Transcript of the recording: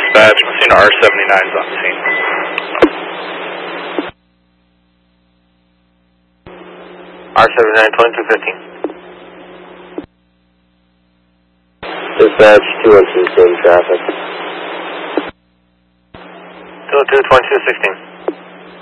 dispatch. Messina R79 is on scene. R79, 2215. Dispatch 212, same traffic. 202, 2216.